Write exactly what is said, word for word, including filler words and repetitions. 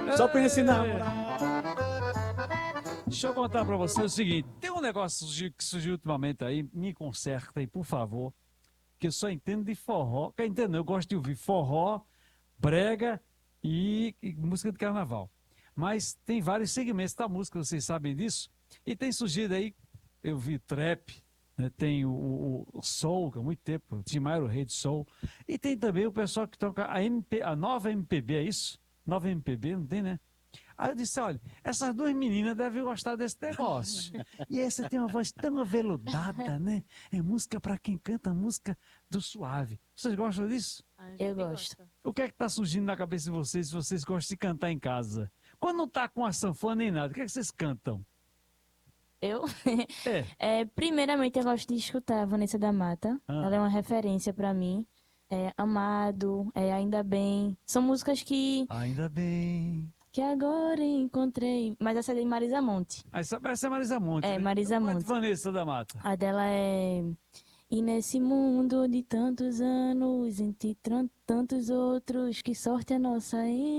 Só pra ensinar. Deixa eu contar pra você o seguinte: tem um negócio que surgiu ultimamente aí, me conserta aí, por favor, que eu só entendo de forró. Quer entender? Eu gosto de ouvir forró, brega e, e música de carnaval. Mas tem vários segmentos da música, vocês sabem disso? E tem surgido aí, eu vi trap, né, tem o, o, o soul, que há muito tempo, Tim Maia, o rei do soul. E tem também o pessoal que toca a, M P, a nova M P B, é isso? Nova M P B, não tem, né? Aí eu disse, olha, essas duas meninas devem gostar desse negócio. E aí você tem uma voz tão aveludada, né? É música para quem canta música do suave. Vocês gostam disso? Eu gosto. O que é que está surgindo na cabeça de vocês se vocês gostam de cantar em casa? Quando não tá com a sanfona nem nada, o que é que vocês cantam? Eu? É. É, primeiramente, eu gosto de escutar a Vanessa da Mata. Ah. Ela é uma referência pra mim. É, Amado, é, Ainda Bem. São músicas que, Ainda bem. que agora encontrei. Mas essa é de Marisa Monte. Essa, essa é Marisa Monte, É, né? Marisa Qual é de Monte. Vanessa da Mata? A dela é... E nesse mundo de tantos anos, entre tran- tantos outros, que sorte a nossa, hein?